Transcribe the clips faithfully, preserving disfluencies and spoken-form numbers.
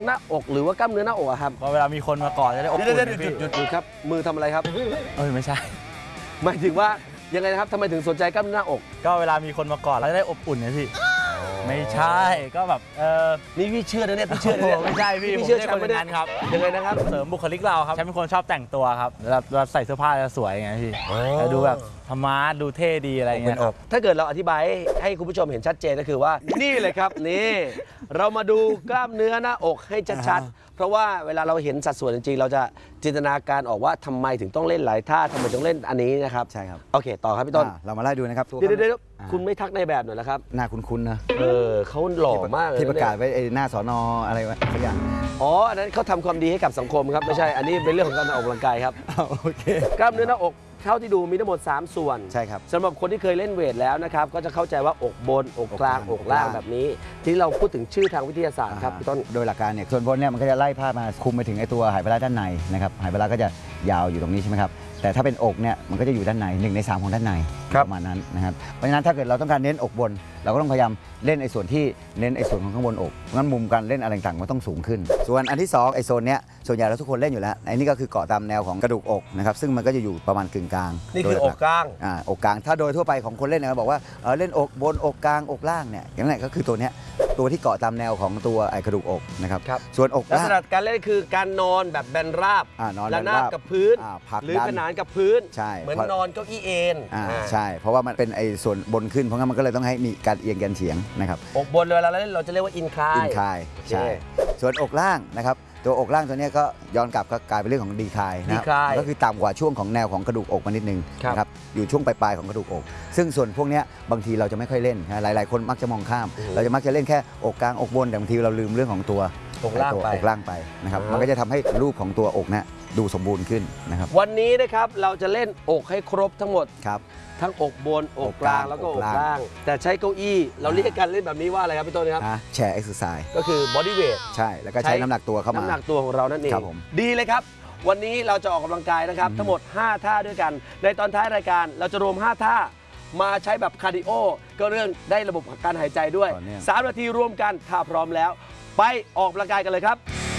หน้าอกหรือว่ากล้ามเนื้อหน้าอกอะครับเวลามีคนมาก่อนจะได้อบอุ่นหยุดหยุดหยุดครับมือทำอะไรครับเอ้ยไม่ใช่หมายถึงว่ายังไงนะครับทำไมถึงสนใจกล้ามเนื้อหน้าอกก็เวลามีคนมาก่อนเราจะได้อบอุ่นไงพี่ไม่ใช่ก็แบบเออนี่พี่เชื่อนะเนี่ยพี่เชื่อเนี่ยไม่ใช่พี่พี่เชื่อฉันไม่ได้นั้นครับยังไงนะครับเสริมบุคลิกเราครับฉันเป็นคนชอบแต่งตัวครับเราใส่เสื้อผ้าจะสวยไงพี่ดูแบบธรรมะดูเท่ดีอะไรเงี้ยถ้าเกิดเราอธิบายให้คุณผู้ชมเห็นชัดเจนก็คือว่านี่เลยครับนี่เรามาดูกล้ามเนื้อหน้าอกให้ชัดๆเพราะว่าเวลาเราเห็นสัดส่วนจริงๆเราจะจินตนาการออกว่าทำไมถึงต้องเล่นหลายท่าทำไมต้องเล่นอันนี้นะครับใช่ครับโอเคต่อครับพี่ต้นเรามาไล่ดูนะครับเดี๋ยวๆคุณไม่ทักในแบบหน่อยนะครับหน้าคุ้นๆนะเออเขาหล่อมากเลยที่ประกาศไว้หน้าสอนออะไรวะสักอย่างอ๋ออันนั้นเขาทำความดีให้กับสังคมครับไม่ใช่อันนี้เป็นเรื่องของการออกกำลังกายครับโอเคกล้ามเนื้อหน้าอกเท่าที่ดูมีทั้งหมดสามส่วนใช่ครับสำหรับคนที่เคยเล่นเวทแล้วนะครับก็จะเข้าใจว่าอกบนอกกลางอกล่างแบบนี้ที่เราพูดถึงชื่อทางวิทยาศาสตร์ครับพี่ต้นโดยหลักการเนี่ยส่วนบนเนี่ยมันก็จะไล่พาดมาคุมไปถึงไอตัวหายปลาร้าด้านในนะครับหายปลาร้าก็จะยาวอยู่ตรงนี้ใช่ไหมครับแต่ถ้าเป็นอกเนี่ยมันก็จะอยู่ด้านในหนึ่งในสามของด้านในประมาณนั้นนะครับเพราะฉะนั้นถ้าเกิดเราต้องการเน้นอกบนเราก็ต้องพยายามเล่นไอ้ส่วนที่เน้นไอ้ส่วนของข้างบนอกงั้นมุมการเล่นอะไรต่างๆมันต้องสูงขึ้นส่วนอันที่สองไอ้โซนเนี้ยส่วนใหญ่เราทุกคนเล่นอยู่แล้วไอ้นี่ก็คือเกาะตามแนวของกระดูกอกนะครับซึ่งมันก็จะอยู่ประมาณกึ่งกลางนี่คืออกกลางอ่าอกกลางถ้าโดยทั่วไปของคนเล่นเนี่ยบอกว่าเออเล่นอกบนอกกลางอกล่างเนี่ยอย่างนั้นก็คือตัวเนี้ยตัวที่เกาะตามแนวของตัวไอ้กระดูกอกนะครับส่วนอกลักษณะการเล่นคือการนอนแบบแบนราบและหน้ากับพื้นหรือขนานกับพื้นเหมือนนอนเก้าอี้เอ็นใช่เพราะว่ามันเป็นไอ้ส่วนบนขึ้นเพราะงั้นมันก็เลยต้องให้มีการเอียงกันเฉียงนะครับอกบนเวลาเราเล่นเราจะเรียกว่าอินคลายอินคลายใช่ส่วนอกล่างนะครับตัวอกล่างตัวนี้ก็ย้อนกลับก็กลายเป็นเรื่องของดีคลายนะครับก็คือต่ำกว่าช่วงของแนวของกระดูกอกมานิดนึงนะครับอยู่ช่วงปลายๆของกระดูกอกซึ่งส่วนพวกนี้บางทีเราจะไม่ค่อยเล่นหลายๆคนมักจะมองข้ามเราจะมักจะเล่นแค่อกกลางอกบนแต่บางทีเราลืมเรื่องของตัวอกล่างไปอกล่างไปนะครับมันก็จะทำให้รูปของตัวอกเนี่ยดูสมบูรณ์ขึ้นนะครับวันนี้นะครับเราจะเล่นอกให้ครบทั้งหมดครับทั้งอกบนอกกลางแล้วก็อกล่างแต่ใช้เก้าอี้เราเรียกการเล่นแบบนี้ว่าอะไรครับพี่ต้นครับแชร์เอ็กซ์ไซส์ก็คือบอดี้เวทใช่แล้วก็ใช้น้ำหนักตัวเข้ามาน้ำหนักตัวของเรานั่นเองดีเลยครับวันนี้เราจะออกกำลังกายนะครับทั้งหมดห้าท่าด้วยกันในตอนท้ายรายการเราจะรวมห้าท่ามาใช้แบบคาร์ดิโอก็เรื่องได้ระบบการหายใจด้วยสามนาทีรวมกันถ้าพร้อมแล้วไปออกกำลังกายกันเลยครับ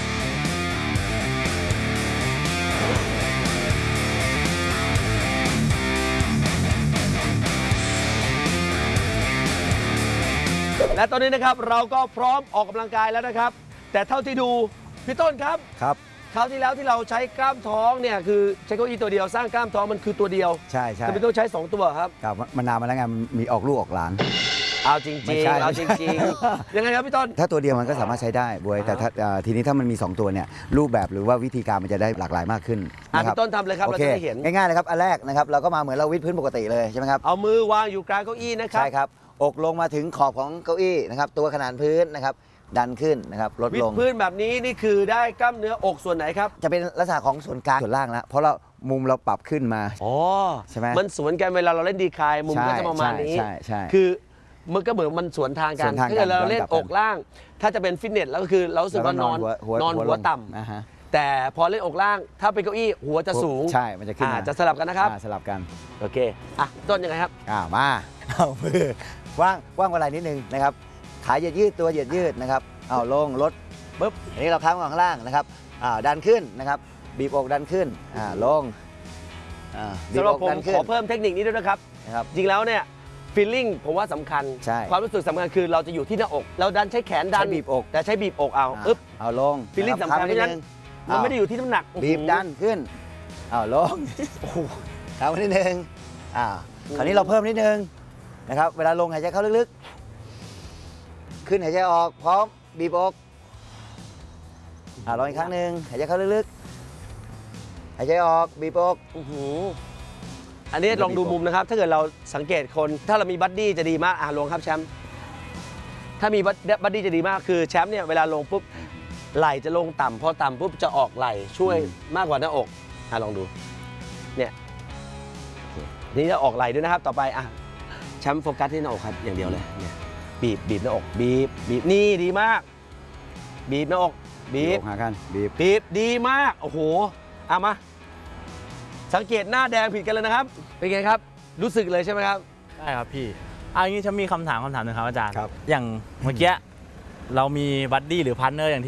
และตอนนี้นะครับเราก็พร้อมออกกำลังกายแล้วนะครับแต่เท่าที่ดูพี่ต้นครับครับคราวที่แล้วที่เราใช้กล้ามท้องเนี่ยคือใช้เก้าอี้ตัวเดียวสร้างกล้ามท้องมันคือตัวเดียวใช่ใช่แต่พี่ต้นใช้สองตัวครับครับมันนานมาแล้วไงมีออกลูกออกหลานเอาจริงๆเอาจริงๆยังไงครับพี่ต้นถ้าตัวเดียวมันก็สามารถใช้ได้บวยแต่ทีนี้ถ้ามันมีสองตัวเนี่ยรูปแบบหรือว่าวิธีการมันจะได้หลากหลายมากขึ้นพี่ต้นทำเลยครับเราจะได้เห็นง่ายๆเลยครับอันแรกนะครับเราก็มาเหมือนเราวิดพื้นปกติเลยใช่ไหมครับเอามือวางอยู่กลางเก้าอี้นะครับใช่ครับอกลงมาถึงขอบของเก้าอี้นะครับตัวขนานพื้นนะครับดันขึ้นนะครับลดลงพื้นแบบนี้นี่คือได้กล้ามเนื้ออกส่วนไหนครับจะเป็นลักษณะของส่วนกลางส่วนล่างแล้วเพราะเรามุมเราปรับขึ้นมาอ๋อใช่ไหมมันสวนกันเวลาเราเล่นดีคลายมุมก็จะประมาณนี้ใช่ใช่คือมันก็เหมือนมันสวนทางกันถ้าเราเล่นอกล่างถ้าจะเป็นฟิตเนสแล้วก็คือเราสึกว่านอนนอนหัวต่ำแต่พอเล่นอกล่างถ้าเป็นเก้าอี้หัวจะสูงใช่มันจะขึ้นจะสลับกันนะครับสลับกันโอเคอ่ะต้นยังไงครับอ่ามาเอามือว่างว่างกว่าไหล่นิดนึงนะครับขาเหยียดยืดตัวเหยียดยืดนะครับเอาลงลดปุ๊บอันนี้เราค้างข้างล่างนะครับอ่าดันขึ้นนะครับบีบอกดันขึ้นอ่าลงอ่าสำหรับผมขอเพิ่มเทคนิคนี้ด้วยนะครับนะครับจริงแล้วเนี่ยฟีลลิ่งผมว่าสำคัญความรู้สึกสำคัญคือเราจะอยู่ที่หน้าอกเราดันใช้แขนดันบีบอกแต่ใช้บีบอกเอาอึ๊บเอาลงฟีลลิ่งสำคัญเพราะฉะนั้นมันไม่ได้อยู่ที่น้ำหนักบีบดันขึ้นเอาลงเอานิดนึงอ่าคราวนี้เราเพิ่มนิดนึงนะครับเวลาลงหายใจเข้าลึกๆขึ้นหายใจออกพร้อมบีบอกอ่าลองอีกครั้งหนึ่งหายใจเข้าลึกๆหายใจออกบีบอกโอ้โหอันนี้ลองดูมุมนะครับถ้าเกิดเราสังเกตคนถ้าเรามีบัดดี้จะดีมากอ่าลงครับแชมป์ถ้ามีบัดดี้จะดีมากคือแชมป์เนี่ยเวลาลงปุ๊บไหล่จะลงต่ำพอต่ำปุ๊บจะออกไหล่ช่วยมากกว่าหน้าอกอ่าลองดูเนี่ยนี่จะออกไหล่ด้วยนะครับต่อไปอ่ะแชมป์โฟกัสที่หน้าอกครับอย่างเดียวเลยเนี่ยบีบบีบหน้าอกบีบบีบนี่ดีมากบีบหน้าอกบีบหากันบีบบีบดีมากโอ้โหเอามาสังเกตหน้าแดงผิดกันเลยนะครับเป็นไงครับรู้สึกเลยใช่ไหมครับใช่ครับพี่เอางี้ฉันมีคำถามคำถามหนึ่งครับอาจารย์ครับอย่างเมื่อกี้เรามีบัดดี้หรือพาร์ทเนอร์อย่างที่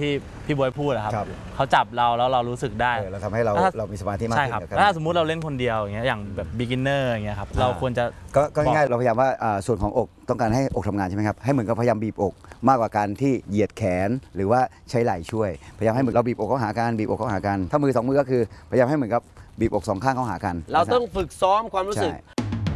พี่บวยพูดนะครับครับเขาจับเราแล้วเรารู้สึกได้เออเราทำให้เราถ้าเรามีสมาธิมากใช่ขึ้นครับกับการแล้วถ้าสมมุติเราเล่นคนเดียวอย่างเงี้ยอย่างแบบ beginner อย่างเงี้ยครับเราควรจะก็ก็บอกง่ายๆเราพยายามว่าอ่าส่วนของอกต้องการให้อกทำงานใช่ไหมครับให้เหมือนกับพยายามบีบอก มากกว่าการที่เหยียดแขนหรือว่าใช้ไหล่ช่วยพยายามให้เหมือนเราบีบอกเขาหากันบีบอกเขาหากันถ้ามือสองมือก็คือพยายามให้เหมือนกับบีบอกสองข้างเขาหากันเราต้องฝึกซ้อมความรู้สึกใช่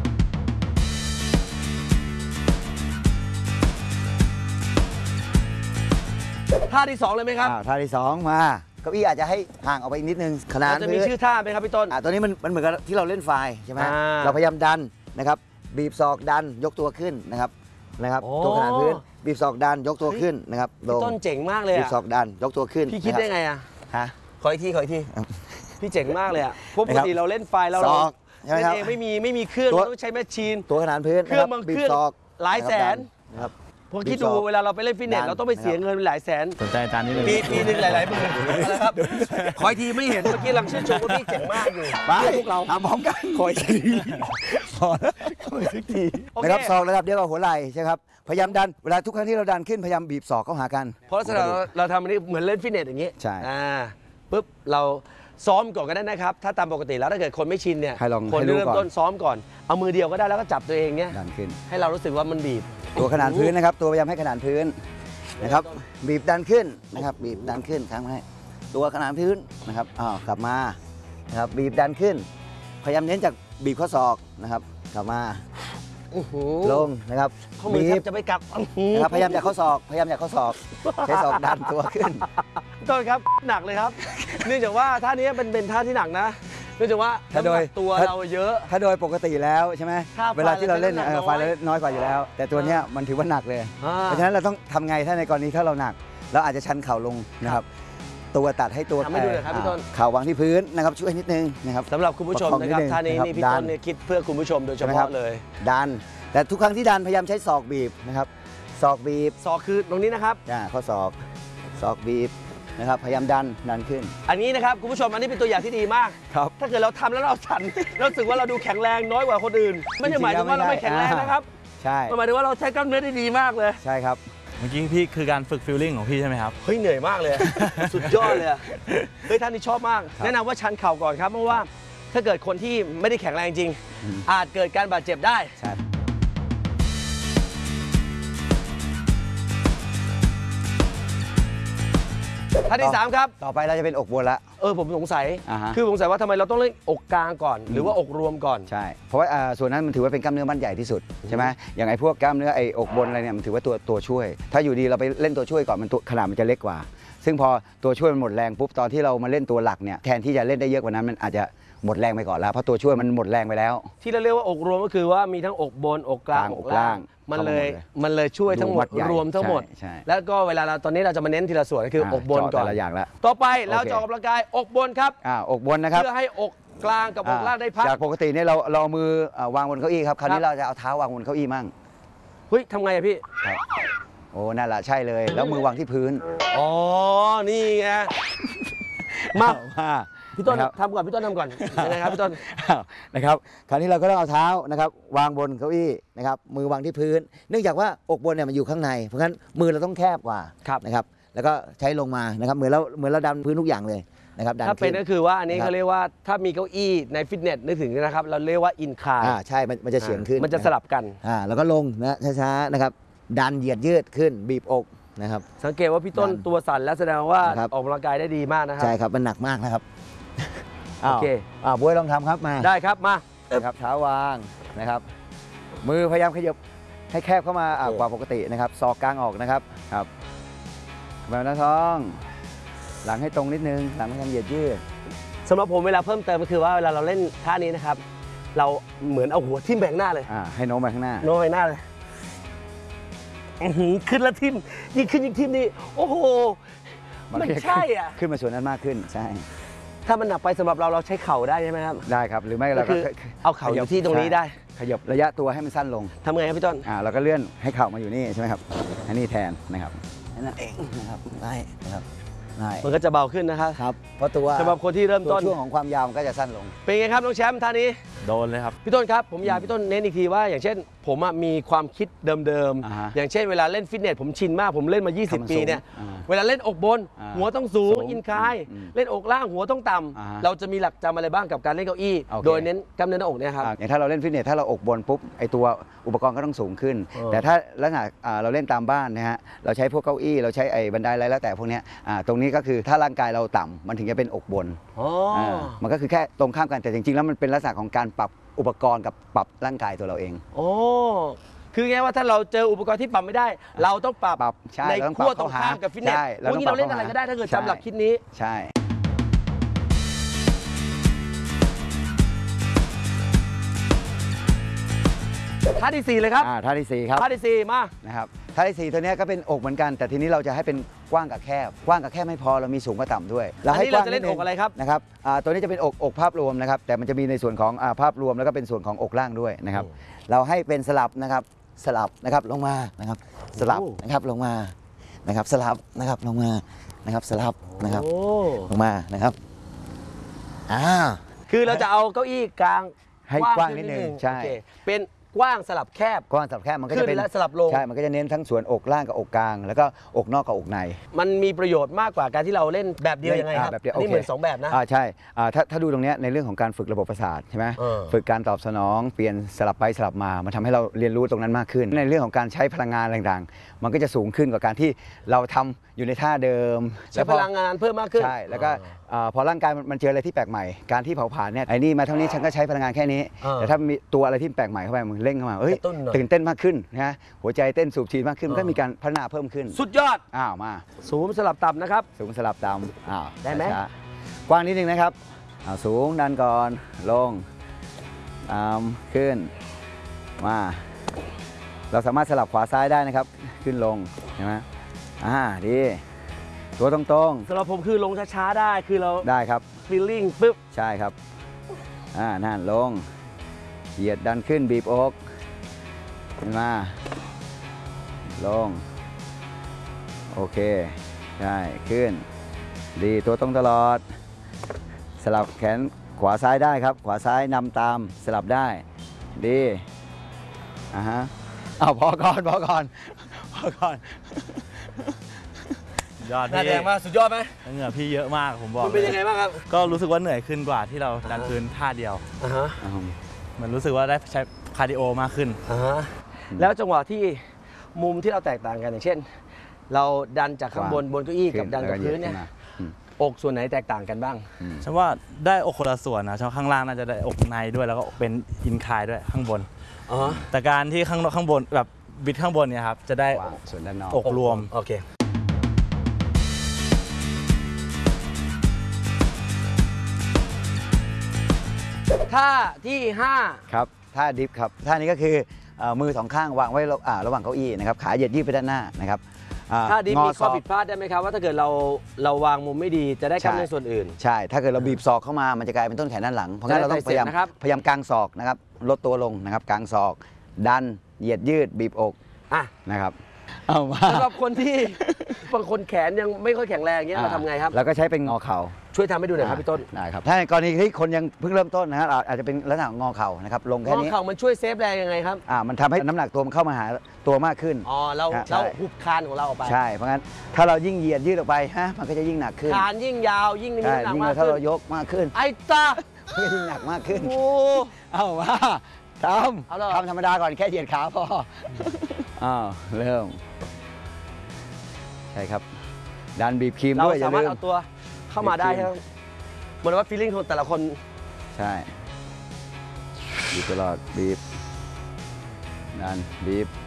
ท่าที่สองเลยไหมครับอ่าท่าที่สองมาเก้าอี้อาจจะให้ห่างออกไปอีกนิดนึงขนาดเราจะมีพื้นชื่อท่าไหมครับพี่ต้นอ่าตัวนี้มันมันเหมือนกับที่เราเล่นไฟล์ใช่ไหมอ่าเราพยายามดันนะครับบีบศอกดันยกตัวขึ้นนะครับนะครับโอ้ตัวขนาดพื้นบีบศอกดันยกตัวขึ้นนะครับลพี่งต้นเจ๋งมากเลยบีบอะศอกดันยกตัวขึ้นพี่คิดได้ไงอะฮะขออีกทีขออีกทีครับพี่เจ๋งมากเลยอะเพราะปนะกครับติเราเล่นไฟล์เราศอกใช่ไหมเล่นครับเองไม่มีไม่มีเครื่องตัวเราต้องใช้แมชชีนตัวขนาดพื้นเครื่องนะบางบีเคบรื่องศอกหลายแสนนะครับเพราะคิดบีบศดูอกเวลาเราไปเล่นฟิตเนสดันเราต้องไปเสียเงินหลายแสนสนใจอาจารย์นี่เลยปีปีหนึ่งหลายๆหมื่นนะครับขออีกทีไม่เห็นเมื่อกี้กำลังชื่นชมว่าพี่เจ๋งมากอยู่ไปพวกเราทำพร้อมกันคอยทีพอแล้วคอยสักทีโอเคนะครับศอกระดับเดียวกับหัวไหล่ใช่ครับพยายามดันเวลาทุกครั้งที่เราดันขึ้นพยายามบีบศอกเข้าหากันเพราะลักษณะเราเราทำอันนี้เหมือนเล่นฟิตเนสอย่างนี้ใช่อ่าปุ๊บเราซ้อมก่อนก็ได้นะครับ ถ้าตามปกติแล้วถ้าเกิดคนไม่ชินเนี่ยให้ลองคนให้รู้เริ่มก่อนต้นซ้อมก่อนเอามือเดียวก็ได้แล้วก็จับตัวเองเนี่ยดันขึ้นให้เรารู้สึกว่ามันบีบตัวขนาดพื้นนะครับ ตัวพยายามให้ขนาดพื้นนะครับ บีบดันขึ้นนะครับ บีบดันขึ้นครั้งให้ตัวขนาดพื้นนะครับอ้าวกลับมานะครับบีบดันขึ้น พยายามเน้นจากบีบข้อศอกนะครับ กลับมาอื้อหือลงนะครับข้อมือบีแทบบจะไม่กลับอื้อหือนะครับพยายามจากข้อศอก พยายามจากข้อศอกใช้ศอกดันตัวขึ้นต้นครับหนักเลยครับ เนื่องจากว่าท่านี้เป็นเป็นท่าที่หนักนะเนื่องจากว่าถ้าโดยน้ำหนักตัวถ้าเราเยอะถ้าโดยปกติแล้วใช่ไหมถ้าไฟเวลาที่เราเล่นเนี่ยเราเออจะไฟน้อยเราน้อยกว่าอยู่แล้ว แต่ตัวเนี้ยมันถือว่าหนักเลยอ่าเพราะฉะนั้นเราต้องทำไงถ้าในกรณีถ้าเราหนัก เราอาจจะชันเข่าลงนะครับ ตัวตัดให้ตัวทำให้ดูหน่อยครับพี่ต้นเข่าวางที่พื้นนะครับช่วยนิดนึงนะครับสำหรับคุณผู้ชมประคองนะครับนิดนึงท่านี้นะครับนี่พี่ดัต้นนเนี่ยคิดเพื่อคุณผู้ชมโดยเฉใช่ไหมครัพาะบเลยดัน แต่ทุกครั้งที่ดันพยายามใช้ศอกบีบนะครับศอกบีบซอกคือตรงนี้นะครับอ่าข้อศอกศอกบีบนะครับพยายามดันดันขึ้นอันนี้นะครับคุณผู้ชมอันนี้เป็นตัวอย่างที่ดีมากครับถ้าเกิดเราทำแล้วเราสั่น เรารู้สึกว่าเราดูแข็งแรงน้อยกว่าคนอื่น ไม่ได้หมายถึงว่าเราไม่แข็งแรงนะครับใช่มันหมายถึงว่าเราใช้กล้ามเนื้อได้ดีมากเลยใช่ครับเมื่อกี้พี่คือการฝึกฟิลลิ่งของพี่ใช่ไหมครับเฮ้ยเหนื่อยมากเลย สุดยอดเลยอะเฮ้ยท่านนี้ชอบมากครับแนะนำว่าชันเข่าก่อนครับเพราะว่าถ้าเกิดคนที่ไม่ได้แข็งแรงจริงอืมอาจเกิดการบาดเจ็บได้ใช่ท่านที่สามครับต่อไปเราจะเป็นอกบนละเออผมสงสัยอ่าฮะคือผมสงสัยว่าทำไมเราต้องเล่นอกกลางก่อน หรือว่าอกรวมก่อนใช่ เพราะว่าอ่าส่วนนั้นมันถือว่าเป็นกล้ามเนื้อมัดใหญ่ที่สุดใช่ไหมอย่างไอ้พวกกล้ามเนื้อไอ้อกบนอะไรเนี่ยมันถือว่าตัวตัวช่วย ถ้าอยู่ดีเราไปเล่นตัวช่วยก่อนมันตัวขนาดมันจะเล็กกว่า ซึ่งพอตัวช่วยมันหมดแรงปุ๊บตอนที่เรามาเล่นตัวหลักเนี่ยแทนที่จะเล่นได้เยอะกว่านั้นมันอาจจะหมดแรงไปก่อนแล้วเพราะตัวช่วยมันหมดแรงไปแล้วที่เราเรียกว่าอกรวมก็คือว่ามีทั้งอกบนอกกลางกลางอกล่างอกล่างมันเลยเข้ามาหมดเลยมันเลยช่วยทั้งหมดดูมัดใหญ่รวมทั้งหมดใช่ใช่แล้วก็เวลาเราตอนนี้เราจะมาเน้นทีละส่วนก็คืออกบนเจาะก่อนแต่ละอย่างละต่อไปเราโอเคจะออกกำลังกายอกบนครับอ่าอกบนนะครับเพื่อให้อกกลางกับอกล่างได้พักจากปกติเนี่ยเราเราเอามืออ่าวางบนเก้าอี้ครับคราวครันี้บเราจะเอาเท้าวางบนเก้าอี้มั่งเฮ้ยทำไงอะพี่ครับโอ้นั่นแหละใช่เลย แล้วมือวางที่พื้นอ๋อ นี่ไง มามาพี่ต้นนะครับทำก่อน พี่ต้นทำก่อนยังไงครับพี่ต้นอ้าวนะครับคราวนี้เราก็ต้องเอาเท้านะครับวางบนเก้าอี้นะครับมือวางที่พื้น เนื่องจากว่าอกบนเนี่ยมันอยู่ข้างในเพราะฉะนั้นมือเราต้องแคบกว่าครับนะครับแล้วก็ใช้ลงมานะครับเหมือนเราเหมือนเราดันพื้นทุกอย่างเลยนะครับดันถ้าเป็นขึ้ก็คือว่าอันนี้นะครับเขาเรียกว่าถ้ามีเก้าอี้ในฟิตเนสนึกถึงนะครับ เราเรียกว่าอินคลายอ่าใช่มันมันจะเฉียงขึ้นมันจะสลับกันอ่าแล้วก็ลงนะช้าๆนะครับดันเหยียดยืดขึ้นบีบอกนะครับสังเกตว่าพี่ต้นดันตัวสั่นแล้วแสดงว่านะครับออกกำลังกายได้ดีมากนะครัใช่ครับมันหนักมากนะครับโอเคอ้าวบวยลองทำครับมาได้ครับมานะครับเท้าวางนะครับ มือพยายามขยับให้แคบเข้ามาอ่ากว่าปกตินะครับศอกกลางออกนะครับครับแบบหน้าท้อง หลังให้ตรงนิดนึงหลังพยายามเหยียดยืดสำหรับผมเวลาเพิ่มเติมก็คือว่าเวลาเราเล่นท่านี้นะครับ เราเหมือนเอาหัวทิ่มแบงหน้าเลยอ่าให้โน้มไปข้างหน้าโน้มไปหน้าเลยอื้อหือขึ้นแล้วทิ่มยิ่งขึ้นยิ่งทิ่มนี่โอ้โหมันใช่อ่ะขึ้นมาส่วนนั้นมากขึ้นใช่ถ้ามันหนักไปสำหรับเราเราใช้เข่าได้ใช่ไหมครับได้ครับหรือไม่เราก็ก็คือเอาเข่าอยู่ที่ตรงนี้ได้ขยับระยะตัวให้มันสั้นลงทำไงครับพี่ต้นอ่าเราก็เลื่อนให้เข่ามาอยู่นี่ใช่ไหมครับอันนี้แทนนะครับนั่นเองนะครับได้นะครับใช่มันก็จะเบาขึ้นนะครับครับเพราะตัวสำหรับคนที่เริ่มตัวต้นช่วงของความยาวมันก็จะสั้นลงเป็นไงครับน้องแชมป์ท่านี้โดนเลยครับพี่ต้นครับผมอยากพี่ต้นเน้นอีกทีว่าอย่างเช่น ผมอะมีความคิดเดิมอ่าฮะๆอย่างเช่นเวลาเล่นฟิตเนสผมชินมากผมเล่นมาทำมันยี่สิบ ปีเนี่ยสูงอ่าเวลาเล่นอกบนอ่าหัวต้องสูงสูงอินคลายอืมเล่นอกล่างหัวต้องต่ำอ่าฮะเราจะมีหลักจำอะไรบ้างกับการเล่นเก้าอี้โอเคโดยเน้นกล้ามเนื้อหน้าอกเนี่ยครับอ่าอย่างถ้าเราเล่นฟิตเนสถ้าเราอกบนปุ๊บไอตัวอุปกรณ์ก็ต้องสูงขึ้นเออแต่ถ้าลักษณะอ่าเราเล่นตามบ้านนะฮะเราใช้พวกเก้าอี้เราใช้ไอ้บันไดอะไรแล้วแต่พวกเนี้ยอ่าตรงนี้ก็คือถ้าร่างกายเราต่ำมันถึงจะเป็นอกบนอ๋ออามันก็คือแค่ตรงข้ามกันแต่จริงๆแล้วมันเป็นลักษณะของการปรับอุปกรณ์กับปรับร่างกายตัวเราเองโอ้คือไงว่าถ้าเราเจออุปกรณ์ที่ปรับไม่ได้ เราต้องปรับปรับใช่ในเราต้องปรับขั้วตรงข้ามเข้าหากับฟิตเนสใช่เราวันต้องนี้ปรับเราเล่นอะไรเข้าหาก็ได้ถ้าเกิดใช่จำหลักคิดนี้ใช่ท่าที่สี่เลยครับอ่าท่าที่สี่ครับท่าที่สี่มานะครับท่าที่สี่ตัวเนี้ยก็เป็นอกเหมือนกัน แต่ทีนี้เราจะให้เป็นกว้างกับแคบ กว้างกับแคบไม่พอเรามีสูงกับต่ำด้วยอันนี้กว้งเราจะเล่นดงอกอะไรครับนะครับอ่าตัวนี้จะเป็นอกอกภาพรวมนะครับแต่มันจะมีในส่วนของอ่าภาพรวมแล้วก็เป็นส่วนของอกล่างด้วยนะครับเราให้เป็นสลับนะครับสลับนะครับลงมานะครับสลับนะครับลงมานะครับสลับนะครับลงมานะครับสลับนะครับโอ้ลงมานะครับอ่าคือเราจะเอาเก้าอี้กลางให้กว้างนิดนึงขึ้ใช่โอเคเป็นกว้างสลับแคบกว้างสลับแคบมันก็ขึ้จะนเป็นและสลับลงใช่มันก็จะเน้นทั้งส่วนอกล่างกับอกกลาง แล้วก็อกนอกกับอกในมันมีประโยชน์มากกว่าการที่เราเล่นแบบเดียวยังไงครับอ่าแบบเดียวอันนี่โอเคเหมือนสองแบบนะอ่าใช่อ่าถ้าถ้าดูตรงเนี้ยในเรื่องของการฝึกระบบประสาทใช่ไหมเออฝึกการตอบสนองเปลี่ยนสลับไปสลับมามันทำให้เราเรียนรู้ตรงนั้นมากขึ้น ในเรื่องของการใช้พลังงานต่างๆ มันก็จะสูงขึ้นกว่าการที่เราทำอยู่ในท่าเดิมใช้พลังงานเพิ่มมากขึ้นใช่แล้วก็อ่าพอร่างกายมันมันเจออะไรที่แปลกใหม่การที่เผาผลาญเนี่ยไอ้นี่มาเท่านี้ฉันก็ใช้พลังงานแค่นี้เออแต่ถ้ามีตัวอะไรที่แปลกใหม่เข้าไปมันเร่งเข้ามาเอ้ยกระตุ้นหน่อยตื่นเต้นมากขึ้นนะหัวใจเต้นสูบฉีดมากขึ้นมันก็เออมีการพัฒนาเพิ่มขึ้นสุดยอดอ้าวมาสูงสลับต่ำนะครับสูงสลับต่ำอ้าวได้ไหมช้าๆกว้างนิดนึงนะครับอ้าวสูงดันก่อนลงตามขึ้นมา เราสามารถสลับขวาซ้ายได้นะครับ ขึ้นลงเห็นไหมอ่าดีตัวตรงสำหรับผมคือลงช้าๆได้คือเราๆได้ครับฟีลลิ่งปึ๊บใช่ครับอ่านั่นลงเหยียดดันขึ้นบีบอกขึ้นมาลงโอเคใช่ขึ้นดีตัวตรงตลอด สลับแขนขวาซ้ายได้ครับ ขวาซ้ายนำตามสลับได้ดีอ่าฮะเอาพอก่อนพอก่อนพอก่อนยอดหน้าพี่แดงมากสุดยอดไหมเหงื่อพี่เยอะมากผมบอกมันเป็นยังไงบ้างครับก็รู้สึกว่าเหนื่อยขึ้นกว่าที่เราดันพื้นท่าเดียวอ่าฮะอืมเหมันรู้สึกว่าได้ใช้คาร์ดิโอมากขึ้นอ่าฮะแล้วจังหวะที่มุมที่เราแตกต่างกันอย่างเช่น เราดันจากข้างบนบนเก้าอี้กับดันกับพื้นเนี่ยแล้วก็หดขึ้มาอืมอกส่วนไหนแตกต่างกันบ้างฉันว่าได้อกคนละส่วนนะช่องข้างล่างน่าจะได้อกในด้วยแล้วก็เป็นอินคลายด้วยข้างบนอ๋อแต่การที่ข้างข้างบนแบบบิดข้างบนเนี่ยครับจะได้กว้างส่วนด้านนอกอกรวมโอเคท่าที่ห้าครับท่าดิฟครับท่านี้ก็คือเอ่อมือสองข้างวางไว้ระอ่าระหว่างเก้าอี้นะครับขาเหยียดยืดไปด้านหน้านะครับอ่าถ้าดีงมีอศข้ออกผิดพลาดได้ไหมครับว่าถ้าเกิดเราเราวางมุมไม่ดีจะได้กล้ามเนื้อส่วนอื่นใช่ ถ้าเกิดเราบีบศอกเข้ามามันจะกลายเป็นต้นแขนด้านหลังเพราะงั้นเราต้องพยายามจะได้ไตรเสพนะครับพยายามกางศอกนะครับลดตัวลงนะครับกางศอกดันเหยียดยืดบีบอกอ่ะนะครับเอามาสำหรับคนที่ บางคนแขนยังไม่ค่อยแข็งแรงเงี้ยเราทำไงครับเราก็ใช้เป็นงอเข่าช่วยทำให้ดูหน่อยครับพี่ต้นได้ครับถ้าในกรณีที่คนยังเพิ่งเริ่มต้นนะฮะอาอาจจะเป็นลักษณะงอเข่านะครับลงงแค่อนี้เข่ามันช่วยเซฟแรงยังไงครับอ่ามันทำให้น้ำหนักตัวมันเข้ามาหาตัวมากขึ้นอ๋อเราฮะเราใช่หุบคานของเราออกไปใช่เพราะงั้นถ้าเรายิ่งเหยียดยืดออกไปฮะมันก็จะยิ่งหนักขึ้นคานยิ่งยาวยิ่งมีใช่น้ำหนักยิ่งมากถ้าขึ้เรานยกมากขึ้นไอ้ตามันก็ยิ่งหนักมากขึ้นโอ้เอามาทเอาเหรอำทำธรรมดาก่อนแค่เหยียดขาพออ้าวเริ่มใช่ครับดันบีบครีมเราด้วยอย่าสามารถลืมเอาตัวเข้ามาได้บีบครีมใช่ไหมเหมือนว่าฟีลลิ่งของแต่ละคนใช่บีบตลอดบีบดันบีบ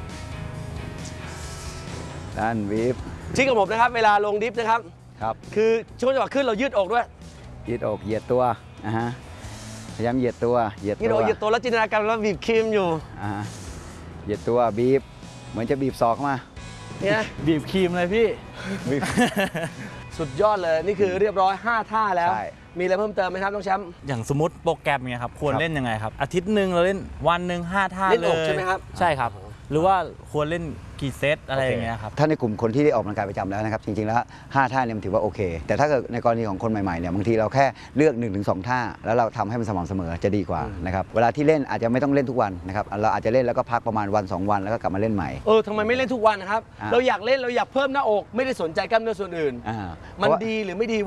ดันบีบชิคกับผมนะครับ เวลาลงดิฟนะครับครับคือช่วงจังหวะขึ้นเรายืดอกด้วยยืดอกเหยียดตัวอ่าฮะพยายามเหยียดตัวเหยียดยืดตัอวกยืดตัวแล้วจินตนาการว่าบีบครีมอยู่อ่าฮะเหยียดตัวบีบเหมือนจะบีบศอกเข้ามาเนี่ยบีบครีมเลยพี่บีบสุดยอดเลยนี่คือเรียบร้อยห้าท่าแล้วใช่มีอะไรเพิ่มเติมไหมครับน้องแชมป์อย่างสมมติโปรแกรมเนี่ยครับควรครับเล่นยังไงครับ อาทิตย์หนึ่งเราเล่นวันหนึ่งห้าท่าเล่นเลอกยใช่ไหมครับใช่ครับ หรือว่าควรเล่นกี่เซตอะไรอย่างเงี้ยครับถ้าในกลุ่มคนที่ได้ออกกำลังกายประจำแล้วนะครับจริงๆแล้วห้าท่าเนี่ยมันถือว่าโอเคแต่ถ้าเกิดในกรณีของคนใหม่ๆเนี่ยบางทีเราแค่เลือก หนึ่งถึงสอง ท่าแล้วเราทำให้มันสม่ำเสมอจะดีกว่านะครับเวลาที่เล่นอาจจะไม่ต้องเล่นทุกวันนะครับเราอาจจะเล่นแล้วก็พักประมาณวันสองวันแล้วก็กลับมาเล่นใหม่เออทำไมไม่เล่นทุกวันนะครับอ่าเราอยากเล่นเราอยากเพิ่มหน้าอกไม่ได้สนใจกล้ามเนื้อส่วนอื่นอ่ามันเพราะว่าดีหรือไม่ดี